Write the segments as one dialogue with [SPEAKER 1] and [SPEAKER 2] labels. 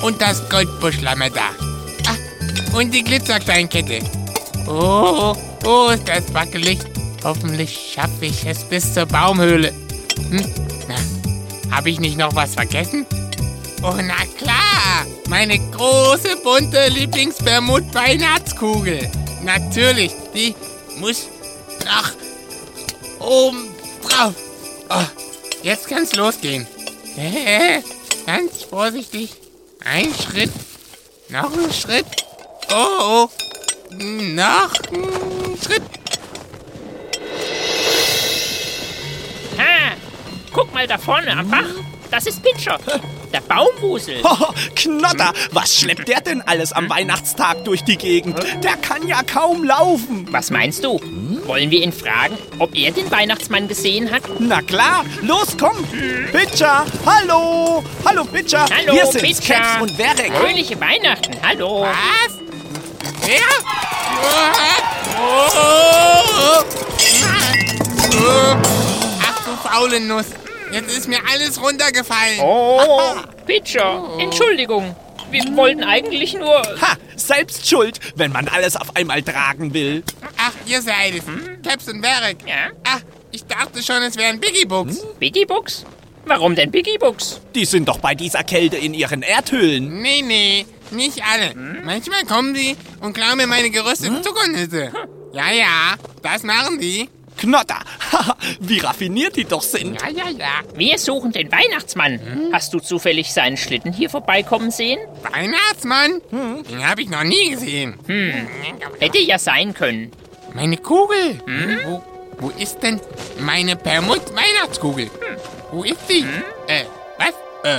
[SPEAKER 1] Und das Goldbuschlammer-Da. Und die Glitzersteinkette. Oh, ist das wackelig. Hoffentlich schaffe ich es bis zur Baumhöhle. Habe ich nicht noch was vergessen? Oh, na klar. Meine große, bunte Lieblings-Bermud-Weihnachtskugel. Natürlich, die muss nach oben drauf. Oh, jetzt kann's losgehen. Ganz vorsichtig. Ein Schritt. Noch ein Schritt. Oh. Noch ein Schritt.
[SPEAKER 2] Ha! Guck mal da vorne am Bach. Das ist Pitcher, der Baumwusel.
[SPEAKER 3] Knotter, was schleppt der denn alles am Weihnachtstag durch die Gegend? Der kann ja kaum laufen.
[SPEAKER 2] Was meinst du? Wollen wir ihn fragen, ob er den Weihnachtsmann gesehen hat?
[SPEAKER 3] Na klar, los, komm. Pitcher, hallo. Hallo, Pitcher.
[SPEAKER 2] Hallo,
[SPEAKER 3] Wir sind's,
[SPEAKER 2] Pitcher.
[SPEAKER 3] Caps und Verek.
[SPEAKER 2] Fröhliche Weihnachten, hallo.
[SPEAKER 1] Was? Wer? Ach du faule Nuss. Jetzt ist mir alles runtergefallen.
[SPEAKER 2] Oh, Pitcher, Entschuldigung. Wir wollten eigentlich nur...
[SPEAKER 3] Ha, selbst schuld, wenn man alles auf einmal tragen will.
[SPEAKER 1] Ach, ihr seid es. Caps und Verek.
[SPEAKER 2] Ja?
[SPEAKER 1] Ach, ich dachte schon, es wären Biggie-Books.
[SPEAKER 2] Biggie Books? Warum denn Biggie Books?
[SPEAKER 3] Die sind doch bei dieser Kälte in ihren Erdhöhlen.
[SPEAKER 1] Nee, nicht alle. Manchmal kommen die und klauen mir meine gerösteten Zuckernüsse. Ja, das machen die.
[SPEAKER 3] Knotter, haha, wie raffiniert die doch sind.
[SPEAKER 1] Ja.
[SPEAKER 2] Wir suchen den Weihnachtsmann. Hast du zufällig seinen Schlitten hier vorbeikommen sehen?
[SPEAKER 1] Weihnachtsmann? Den habe ich noch nie gesehen.
[SPEAKER 2] Hätte ja sein können.
[SPEAKER 1] Meine Kugel. Wo ist denn meine Permut-Weihnachtskugel? Wo ist sie? Was?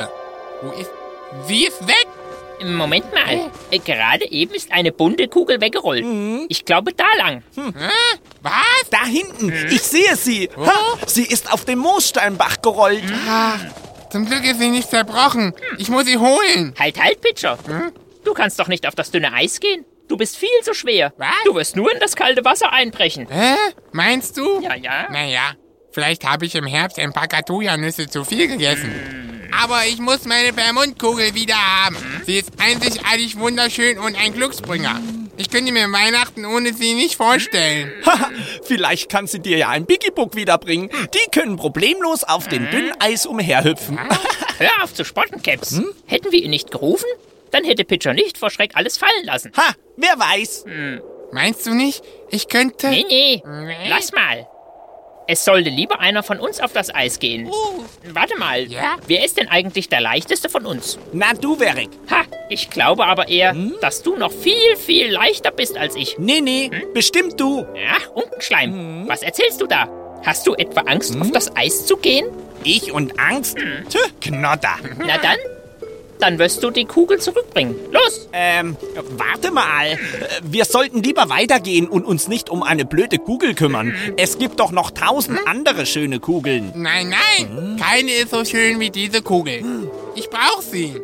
[SPEAKER 1] Wo ist... Sie ist weg?
[SPEAKER 2] Moment mal. Gerade eben ist eine bunte Kugel weggerollt. Ich glaube, da lang.
[SPEAKER 1] Was?
[SPEAKER 3] Da hinten, ich sehe sie. Ha, sie ist auf dem Moossteinbach gerollt.
[SPEAKER 1] Zum Glück ist sie nicht zerbrochen. Ich muss sie holen.
[SPEAKER 2] Halt, Pitcher. Du kannst doch nicht auf das dünne Eis gehen. Du bist viel zu schwer.
[SPEAKER 1] Was?
[SPEAKER 2] Du wirst nur in das kalte Wasser einbrechen.
[SPEAKER 1] Meinst du?
[SPEAKER 2] Ja.
[SPEAKER 1] Naja, vielleicht habe ich im Herbst ein paar Katuja-Nüsse zu viel gegessen. Aber ich muss meine Permut-Kugel wieder haben. Sie ist einzigartig wunderschön und ein Glücksbringer. Ich könnte mir Weihnachten ohne sie nicht vorstellen.
[SPEAKER 3] Haha, vielleicht kann sie dir ja ein Biggie-Book wiederbringen. Die können problemlos auf dem dünnen Eis umherhüpfen.
[SPEAKER 2] Hör auf zu spotten, Caps. Hätten wir ihn nicht gerufen, dann hätte Pitcher nicht vor Schreck alles fallen lassen.
[SPEAKER 3] Ha, wer weiß.
[SPEAKER 1] Meinst du nicht, ich könnte...
[SPEAKER 2] Nee. Lass mal. Es sollte lieber einer von uns auf das Eis gehen. Warte mal.
[SPEAKER 1] Ja?
[SPEAKER 2] Wer ist denn eigentlich der leichteste von uns?
[SPEAKER 3] Na du, Verek.
[SPEAKER 2] Ha, ich glaube aber eher, dass du noch viel, viel leichter bist als ich.
[SPEAKER 3] Nee, bestimmt du.
[SPEAKER 2] Ach, Unkenschleim. Was erzählst du da? Hast du etwa Angst, auf das Eis zu gehen?
[SPEAKER 3] Ich und Angst? Tö, Knotter.
[SPEAKER 2] Na dann wirst du die Kugel zurückbringen. Los!
[SPEAKER 3] Warte mal. Wir sollten lieber weitergehen und uns nicht um eine blöde Kugel kümmern. Es gibt doch noch 1000 andere schöne Kugeln.
[SPEAKER 1] Nein, keine ist so schön wie diese Kugel. Ich brauche sie.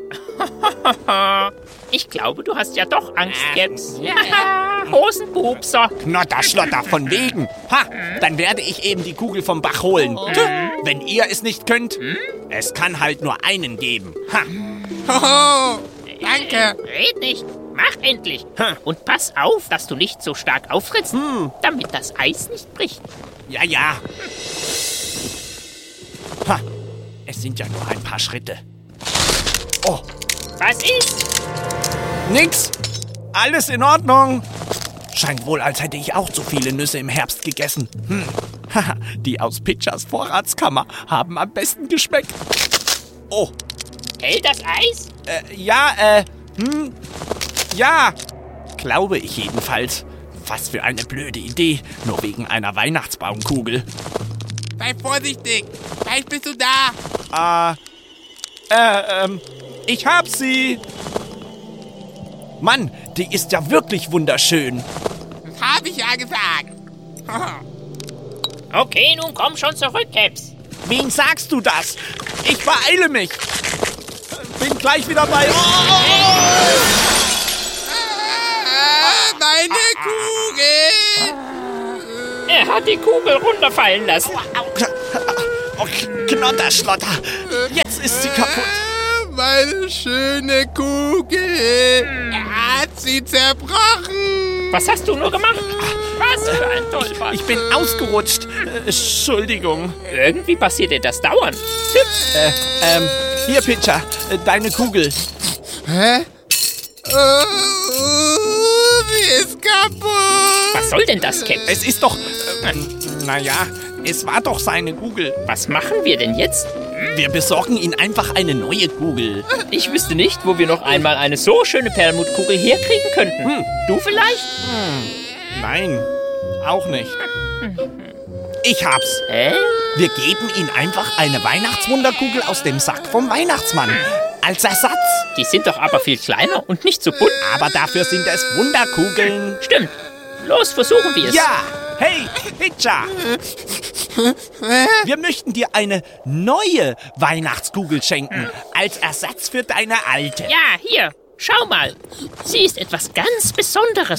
[SPEAKER 2] Ich glaube, du hast ja doch Angst, Caps. Hosenpupser.
[SPEAKER 3] Knotter, Schlotter, von wegen. Ha, dann werde ich eben die Kugel vom Bach holen. Tö, wenn ihr es nicht könnt, es kann halt nur einen geben. Ha.
[SPEAKER 1] Hoho, danke.
[SPEAKER 2] Red nicht. Mach endlich. Und pass auf, dass du nicht so stark auftrittst, damit das Eis nicht bricht.
[SPEAKER 3] Ja. Ha, es sind ja nur ein paar Schritte. Oh,
[SPEAKER 2] Was ist?
[SPEAKER 3] nix. Alles in Ordnung. Scheint wohl, als hätte ich auch zu viele Nüsse im Herbst gegessen. Haha, die aus Pitchers Vorratskammer haben am besten geschmeckt. Oh,
[SPEAKER 2] Hält das Eis?
[SPEAKER 3] ja. Glaube ich jedenfalls. Was für eine blöde Idee. Nur wegen einer Weihnachtsbaumkugel.
[SPEAKER 1] Sei vorsichtig. Vielleicht bist du da.
[SPEAKER 3] Ich hab sie. Mann, die ist ja wirklich wunderschön.
[SPEAKER 1] Das habe ich ja gesagt.
[SPEAKER 2] Okay, nun komm schon zurück, Caps.
[SPEAKER 3] Wen sagst du das? Ich beeile mich. Bin gleich wieder bei...
[SPEAKER 1] Meine Kugel.
[SPEAKER 2] Er hat die Kugel runterfallen lassen.
[SPEAKER 3] Oh, Knotterschlotter. Jetzt ist sie kaputt.
[SPEAKER 1] Meine schöne Kugel. Er hat sie zerbrochen.
[SPEAKER 2] Was hast du nur gemacht? Was für ein Tollpatsch.
[SPEAKER 3] Ich bin ausgerutscht. Entschuldigung.
[SPEAKER 2] Irgendwie passiert dir das dauernd.
[SPEAKER 3] Hier, Pitcher, deine Kugel.
[SPEAKER 1] Hä? Sie ist kaputt.
[SPEAKER 2] Was soll denn das, Cap?
[SPEAKER 3] Es ist doch... naja, es war doch seine Kugel.
[SPEAKER 2] Was machen wir denn jetzt?
[SPEAKER 3] Wir besorgen ihm einfach eine neue Kugel.
[SPEAKER 2] Ich wüsste nicht, wo wir noch einmal eine so schöne Perlmuttkugel herkriegen könnten. Du vielleicht?
[SPEAKER 3] Nein, auch nicht. Ich hab's.
[SPEAKER 2] Hä?
[SPEAKER 3] Wir geben ihm einfach eine Weihnachtswunderkugel aus dem Sack vom Weihnachtsmann. Als Ersatz.
[SPEAKER 2] Die sind doch aber viel kleiner und nicht so bunt.
[SPEAKER 3] Aber dafür sind es Wunderkugeln.
[SPEAKER 2] Stimmt. Los, versuchen wir es.
[SPEAKER 3] Ja, hey, Pitcher. Wir möchten dir eine neue Weihnachtskugel schenken. Als Ersatz für deine alte.
[SPEAKER 2] Ja, hier. Schau mal. Sie ist etwas ganz Besonderes.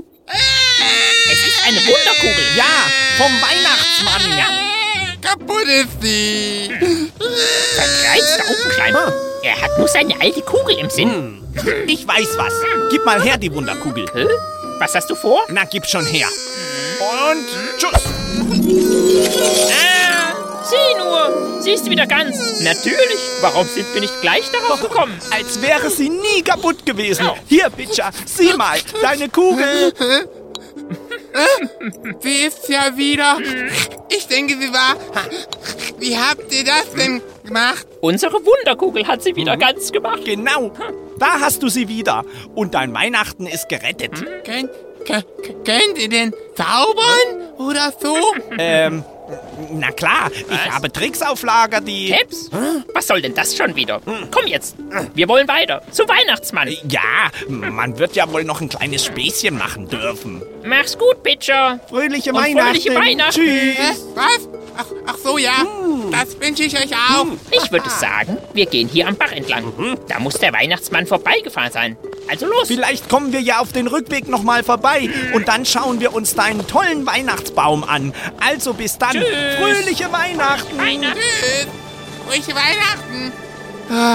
[SPEAKER 2] Es ist eine Wunderkugel.
[SPEAKER 3] Ja, vom Weihnachtsmann.
[SPEAKER 2] Ja.
[SPEAKER 1] Kaputt ist sie.
[SPEAKER 2] Verkreizter Augenschleim. Er hat nur seine alte Kugel im Sinn.
[SPEAKER 3] Ich weiß was. Gib mal her die Wunderkugel.
[SPEAKER 2] Hä? Was hast du vor?
[SPEAKER 3] Na, gib schon her. Und tschüss.
[SPEAKER 2] Sieh nur. Sie ist wieder ganz. Natürlich. Warum sind wir nicht gleich darauf gekommen?
[SPEAKER 3] Als wäre sie nie kaputt gewesen. Hier, Pitcher, sieh mal, deine Kugel.
[SPEAKER 1] Sie ist ja wieder. Ich denke, sie war. Wie habt ihr das denn gemacht?
[SPEAKER 2] Unsere Wunderkugel hat sie wieder ganz gemacht.
[SPEAKER 3] Genau, da hast du sie wieder. Und dein Weihnachten ist gerettet.
[SPEAKER 1] Könnt ihr denn zaubern oder so?
[SPEAKER 3] Na klar, ich habe Tricks auf Lager, die...
[SPEAKER 2] Caps? Was soll denn das schon wieder? Komm jetzt. Wir wollen weiter. Zu Weihnachtsmann.
[SPEAKER 3] Ja, man wird ja wohl noch ein kleines Späßchen machen dürfen.
[SPEAKER 2] Mach's gut, Pitcher.
[SPEAKER 3] Fröhliche
[SPEAKER 2] Und fröhliche Weihnachten.
[SPEAKER 3] Tschüss.
[SPEAKER 1] Was? Ach so, ja. Das wünsche ich euch auch.
[SPEAKER 2] Ich würde sagen, wir gehen hier am Bach entlang. Da muss der Weihnachtsmann vorbeigefahren sein. Also los.
[SPEAKER 3] Vielleicht kommen wir ja auf den Rückweg nochmal vorbei und dann schauen wir uns deinen tollen Weihnachtsbaum an. Also bis dann.
[SPEAKER 2] Tschüss.
[SPEAKER 3] Fröhliche Weihnachten.
[SPEAKER 2] Weihnachten.
[SPEAKER 1] Tschüss. Fröhliche Weihnachten.